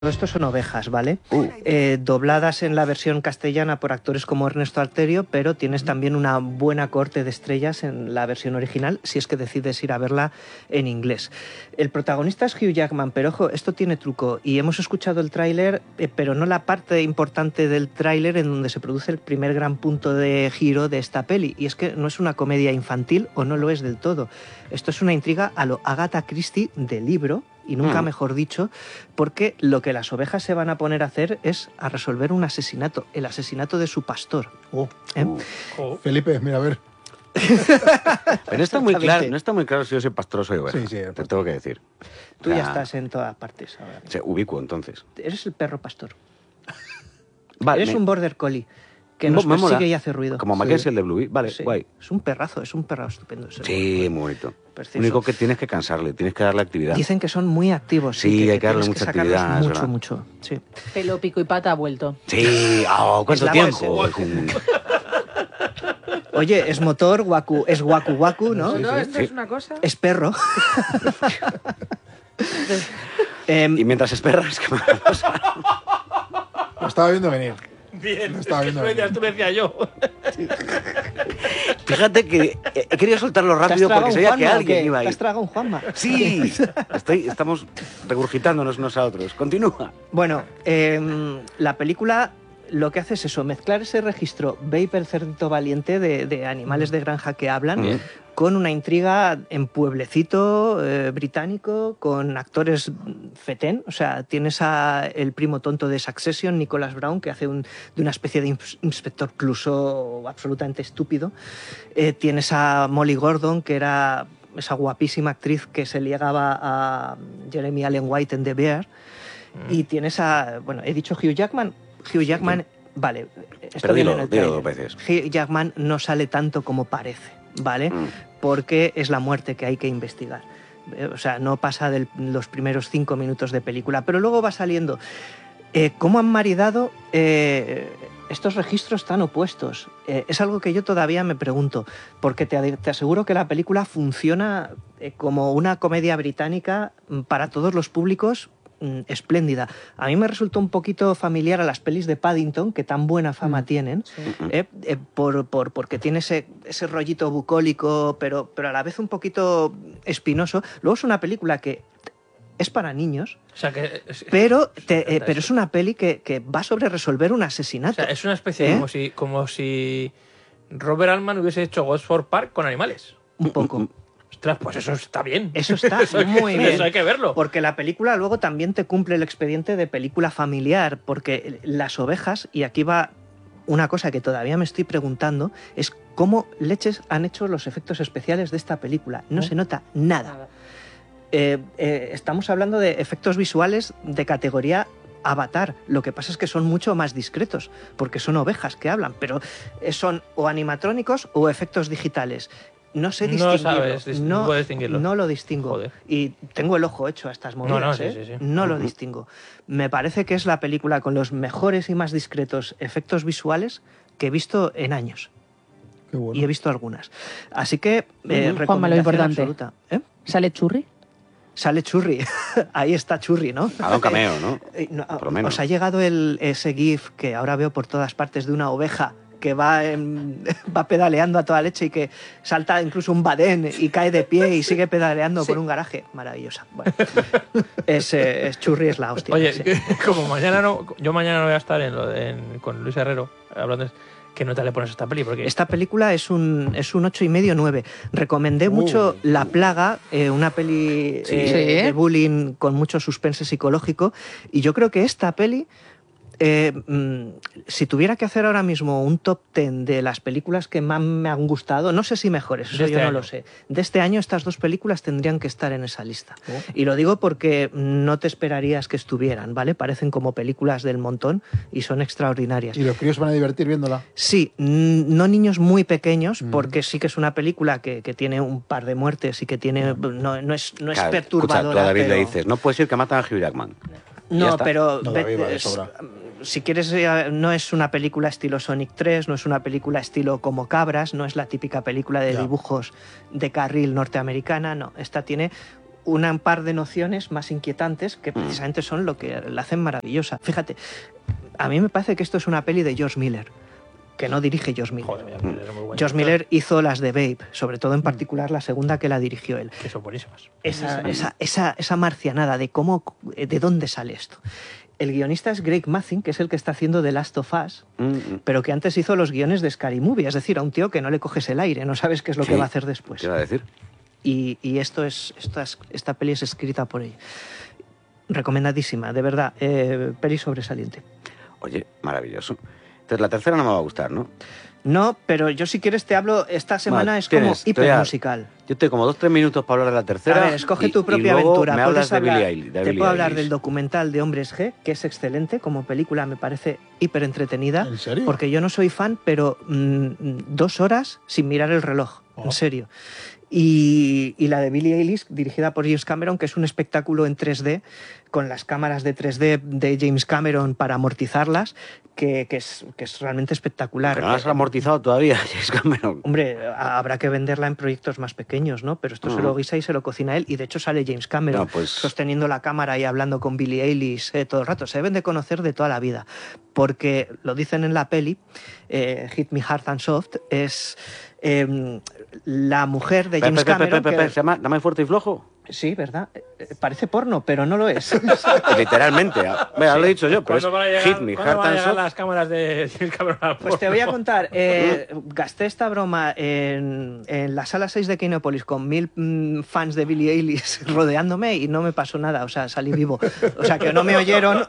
Todo esto son ovejas, ¿vale? Dobladas en la versión castellana por actores como Ernesto Alterio, pero tienes también una buena corte de estrellas en la versión original, si es que decides ir a verla en inglés. El protagonista es Hugh Jackman, pero ojo, esto tiene truco, y hemos escuchado el tráiler, pero no la parte importante del tráiler en donde se produce el primer gran punto de giro de esta peli, y es que no es una comedia infantil, o no lo es del todo. Esto es una intriga a lo Agatha Christie de libro, y nunca mejor dicho, porque lo que las ovejas se van a poner a hacer es a resolver un asesinato, el asesinato de su pastor. Felipe, mira, a ver. Pero no está muy claro si yo soy pastor o soy oveja. Sí, te tengo que decir. Tú ya estás en todas partes ahora. Ubicuo, entonces. Eres el perro pastor. Vale, eres un border collie que nos persigue y hace ruido. Como Mackenzie, el de Bluey. Vale, sí. Guay. Es un perro estupendo. Sí, muy bonito. Precioso. Lo único que tienes que cansarle, tienes que darle actividad. Dicen que son muy activos. Sí, que hay que darle mucha actividad. Mucho. Sí. Pelo, pico y pata ha vuelto. Sí, ¿cuánto tiempo? Oye, es motor, waku, es waku, ¿no? No, esto es una cosa. Es perro. Y mientras esperas, ¿qué más pasa? Lo estaba viendo venir. Bien, Tú me decía yo. Fíjate que he querido soltarlo rápido porque sabía que alguien iba a ir. ¿Te has ir. tragado un Juanma? Sí, estamos regurgitándonos unos a otros. Continúa. Bueno, la película lo que hace es eso, mezclar ese registro Viper cerdito valiente de animales de granja que hablan con una intriga en pueblecito británico, con actores fetén. O sea, tienes a el primo tonto de Succession, Nicholas Brown, que hace de una especie de inspector Clouseau absolutamente estúpido. Tienes a Molly Gordon, que era esa guapísima actriz que se ligaba a Jeremy Allen White en The Bear. Y tienes he dicho Hugh Jackman. Hugh Jackman, vale. Pero dilo 2 veces. Hugh Jackman no sale tanto como parece, ¿vale? Porque es la muerte que hay que investigar. O sea, no pasa de los primeros 5 minutos de película, pero luego va saliendo. ¿Cómo han maridado estos registros tan opuestos? Es algo que yo todavía me pregunto, porque te aseguro que la película funciona como una comedia británica para todos los públicos, espléndida. A mí me resultó un poquito familiar a las pelis de Paddington, que tan buena fama tienen, porque tiene ese rollito bucólico, pero a la vez un poquito espinoso. Luego es una película que es para niños, O sea que pero es una peli que va sobre resolver un asesinato. O sea, es una especie como si Robert Altman hubiese hecho Gosford Park con animales. Un poco. Ostras, pues eso está bien. Eso está muy bien. Eso hay que verlo. Porque la película luego también te cumple el expediente de película familiar, porque las ovejas, y aquí va una cosa que todavía me estoy preguntando, es cómo leches han hecho los efectos especiales de esta película. No se nota nada. Estamos hablando de efectos visuales de categoría Avatar. Lo que pasa es que son mucho más discretos, porque son ovejas que hablan, pero son o animatrónicos o efectos digitales. No sé distinguirlo. Puedes distinguirlo. No lo distingo. Joder. Y tengo el ojo hecho a estas movidas. Sí. No lo distingo. Me parece que es la película con los mejores y más discretos efectos visuales que he visto en años. Qué bueno. Y he visto algunas. Así que, Juanma, lo importante. absoluta. ¿Sale Churri? Sale Churri. Ahí está Churri, ¿no? Ha dado un cameo, ¿no? Por lo menos. Os ha llegado ese GIF que ahora veo por todas partes de una oveja que va pedaleando a toda leche y que salta incluso un badén y cae de pie y sigue pedaleando por un garaje. Maravillosa. Bueno, Churri es la hostia. Oye, sí. como yo mañana no voy a estar con Luis Herrero hablando de... ¿Qué nota le pones a esta peli? Porque esta película es un 8,5-9. Recomendé mucho La Plaga, una peli de bullying con mucho suspense psicológico, y yo creo que esta peli, si tuviera que hacer ahora mismo un top 10 de las películas que más me han gustado, no sé si mejores, eso yo no lo sé. De este año estas 2 películas tendrían que estar en esa lista. Y lo digo porque no te esperarías que estuvieran, ¿vale? Parecen como películas del montón y son extraordinarias. ¿Y los críos van a divertir viéndola? Sí, no niños muy pequeños, porque sí que es una película que tiene un par de muertes y que tiene no es perturbadora. Escucha, tú a David pero... le dices, no puedes ir que matan a Hugh Jackman. No, pero No, David va de sobra. si quieres, no es una película estilo Sonic 3, no es una película estilo Como Cabras, no es la típica película de dibujos de carril norteamericana, no. Esta tiene un par de nociones más inquietantes que precisamente son lo que la hacen maravillosa. Fíjate, a mí me parece que esto es una peli de George Miller, que no dirige George Miller. Joder, mira, Miller es muy bueno. George Miller hizo las de Babe, sobre todo en particular la segunda que la dirigió él. Que son buenísimas. Esa marcianada de de dónde sale esto. El guionista es Greg Mazin, que es el que está haciendo The Last of Us, pero que antes hizo los guiones de Scary Movie, es decir, a un tío que no le coges el aire, no sabes qué es lo que va a hacer después. ¿Qué iba a decir? Y esta peli es escrita por él. Recomendadísima, de verdad, peli sobresaliente. Oye, maravilloso. Entonces la tercera no me va a gustar, ¿no? No, pero yo si quieres te hablo, esta semana es como hipermusical. Yo tengo como 2-3 minutos para hablar de la tercera. A ver, escoge tu propia y luego aventura. Me hablas Puedes hablar, de Billie te puedo hablar Eilish. del documental de Hombres G, que es excelente, como película me parece hiper entretenida. ¿En serio? Porque yo no soy fan, pero 2 horas sin mirar el reloj, en serio. Y la de Billie Eilish, dirigida por James Cameron, que es un espectáculo en 3D, con las cámaras de 3D de James Cameron para amortizarlas, que es realmente espectacular. Pero no las has amortizado todavía, James Cameron. Hombre, habrá que venderla en proyectos más pequeños, ¿no? Pero esto se lo guisa y se lo cocina él, y de hecho sale James Cameron sosteniendo la cámara y hablando con Billie Eilish todo el rato. Se deben de conocer de toda la vida, porque lo dicen en la peli, Hit Me Hard and Soft, es la mujer de James Cameron. ¿Se llama Dame Fuerte y Flojo? Sí, ¿verdad? Parece porno, pero no lo es. Literalmente. Venga, lo he dicho yo, pero es ¿Cuándo van a llegar, Hit Me ¿cuándo Hard van a and llegar Soft. las cámaras de James Cameron? Pues te voy a contar, gasté esta broma en la sala 6 de Kinepolis con 1000 fans de Billie Eilish rodeándome y no me pasó nada, o sea, salí vivo. O sea, que no me oyeron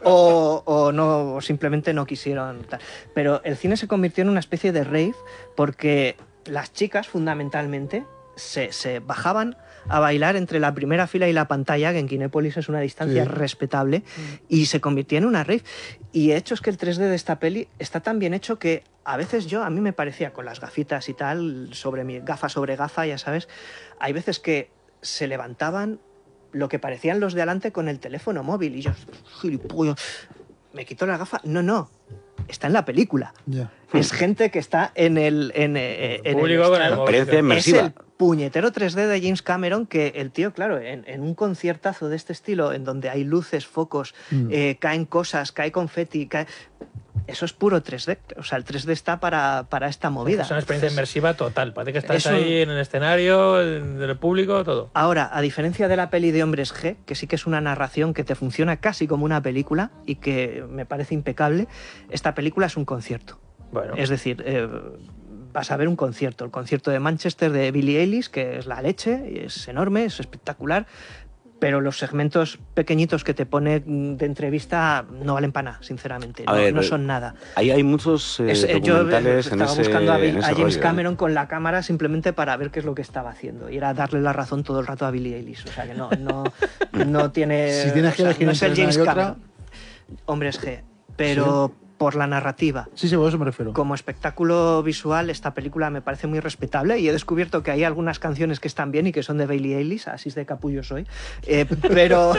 o simplemente no quisieron. Pero el cine se convirtió en una especie de rave porque las chicas, fundamentalmente, se bajaban a bailar entre la primera fila y la pantalla, que en Kinépolis es una distancia respetable, y se convirtió en una rave. Y de hecho es que el 3D de esta peli está tan bien hecho que a veces a mí me parecía, con las gafitas y tal, sobre mi gafa sobre gafa, ya sabes, hay veces que se levantaban lo que parecían los de adelante con el teléfono móvil, y yo, gilipollas, me quito la gafa. No, está en la película. Ya. Es gente que está en el público con el Experiencia móvil. es inmersiva. el puñetero 3D de James Cameron, que el tío, claro, en un conciertazo de este estilo, en donde hay luces, focos, caen cosas, cae confeti, eso es puro 3D. O sea, el 3D está para esta movida. Es una experiencia Entonces, inmersiva total. Parece que estás es un- ahí en el escenario, en el público, todo. Ahora, a diferencia de la peli de Hombres G, que sí que es una narración que te funciona casi como una película y que me parece impecable, esta película es un concierto. Bueno, Es decir, vas a ver un concierto, el concierto de Manchester de Billie Eilish, que es la leche, y es enorme, es espectacular, pero los segmentos pequeñitos que te pone de entrevista no valen para nada, sinceramente, no son nada. Ahí hay muchos Yo documentales en estaba ese buscando a en ese James rollo, Cameron con la cámara simplemente para ver qué es lo que estaba haciendo, y era darle la razón todo el rato a Billie Eilish, o sea que no tiene... Si tienes que o sea, elegir no es el entre una James y otra- Cameron. Hombres G, pero por la narrativa. Sí, por eso me refiero. Como espectáculo visual, esta película me parece muy respetable, y he descubierto que hay algunas canciones que están bien y que son de Billie Eilish, así de capullo soy. Pero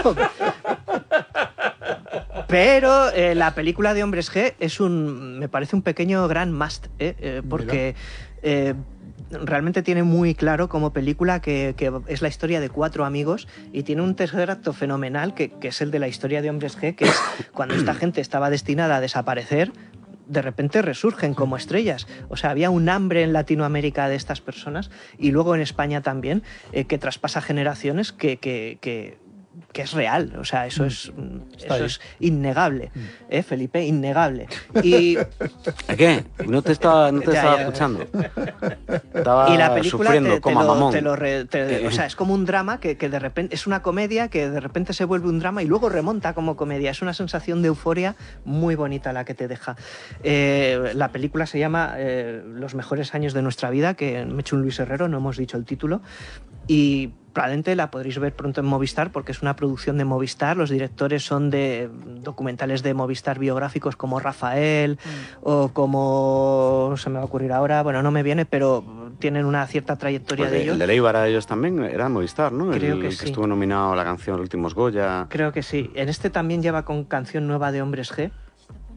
la película de Hombres G me parece un pequeño gran must, porque realmente tiene muy claro como película que es la historia de 4 amigos, y tiene un tercer acto fenomenal que es el de la historia de Hombres G, que es cuando esta gente estaba destinada a desaparecer, de repente resurgen como estrellas. O sea, había un hambre en Latinoamérica de estas personas, y luego en España también, que traspasa generaciones, que es real. O sea, eso es innegable, Felipe, innegable. Y ¿Qué? No te estaba Ya. escuchando. Estaba y la película sufriendo como mamón. o sea, es como un drama que de repente es una comedia que de repente se vuelve un drama y luego remonta como comedia. Es una sensación de euforia muy bonita la que te deja. La película se llama Los mejores años de nuestra vida, que me he hecho un Luis Herrero, no hemos dicho el título, y probablemente la podréis ver pronto en Movistar, porque es una producción de Movistar. Los directores son de documentales de Movistar biográficos como Rafael o como... se me va a ocurrir ahora, bueno, no me viene, pero tienen una cierta trayectoria Pues de ellos. El de Leibar, ellos también, era Movistar, ¿no? Creo el que que sí. estuvo nominado a la canción Los Últimos Goya. Creo que sí. En este también lleva con canción nueva de Hombres G.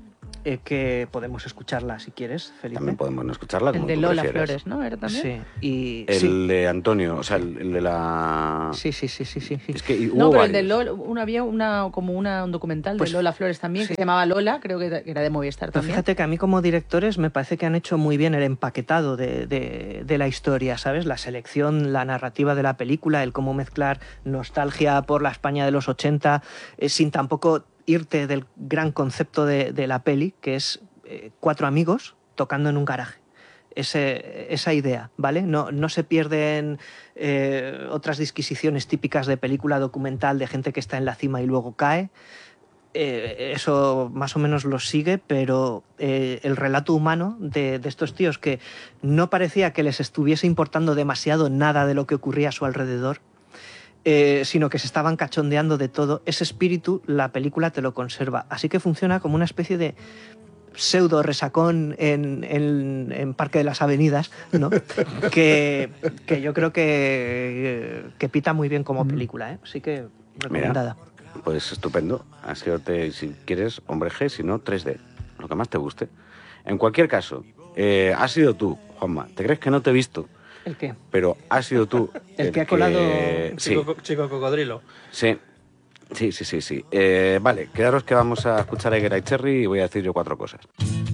que podemos escucharla si quieres, Felipe. También podemos no escucharla como El de tú Lola prefieras. Flores, ¿no? ¿Era también? Sí, y El de Antonio, o sea, el de la... sí. Es que No, hubo pero el de varios. Lola, había un documental Pues, de Lola Flores también, sí. que se llamaba Lola, creo que era de Movistar Pero también. fíjate que a mí como directores me parece que han hecho muy bien el empaquetado de la historia, ¿sabes? La selección, la narrativa de la película, el cómo mezclar nostalgia por la España de los 80, sin tampoco irte del gran concepto de la peli, que es 4 amigos tocando en un garaje. Esa idea, ¿vale? No se pierden otras disquisiciones típicas de película documental de gente que está en la cima y luego cae. Eso más o menos lo sigue, pero el relato humano de estos tíos que no parecía que les estuviese importando demasiado nada de lo que ocurría a su alrededor, sino que se estaban cachondeando de todo, ese espíritu la película te lo conserva. Así que funciona como una especie de pseudo resacón en Parque de las Avenidas, ¿no? que yo creo que pita muy bien como película, ¿eh? Así que recomendada. Mira, pues estupendo. Así si quieres, hombre G, si no, 3D. Lo que más te guste. En cualquier caso, has sido tú, Juanma. ¿Te crees que no te he visto? ¿El qué? Pero has sido tú. El que ha colado... Sí, Chico cocodrilo. sí. Sí. Vale, quedaros que vamos a escuchar a Egera y Cherry y voy a decir yo 4 cosas.